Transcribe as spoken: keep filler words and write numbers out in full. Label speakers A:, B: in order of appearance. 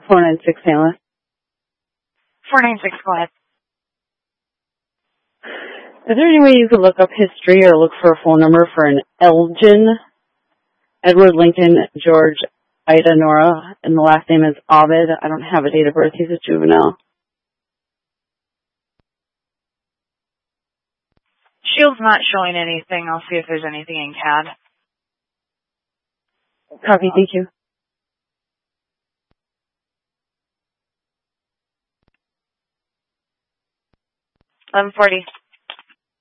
A: four nine six Saint Louis.
B: four nine six, go ahead.
A: Is there any way you could look up history or look for a phone number for an Elgin? Edward Lincoln George Ida Nora, and the last name is Ovid. I don't have a date of birth. He's a juvenile.
B: Shield's not showing anything. I'll see if there's anything in C A D.
A: Copy, thank you.
B: eleven forty.